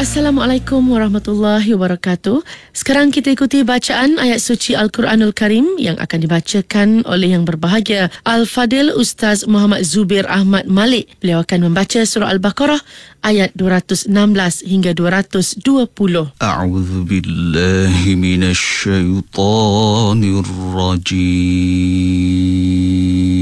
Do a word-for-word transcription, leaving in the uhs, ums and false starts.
Assalamualaikum warahmatullahi wabarakatuh. Sekarang kita ikuti bacaan ayat suci Al-Quranul Karim yang akan dibacakan oleh yang berbahagia Al-Fadil Ustaz Muhammad Zubir Ahmad Malik. Beliau akan membaca surah Al-Baqarah ayat dua ratus enam belas hingga dua ratus dua puluh. A'udzu billahi minasy syaithanir rajim.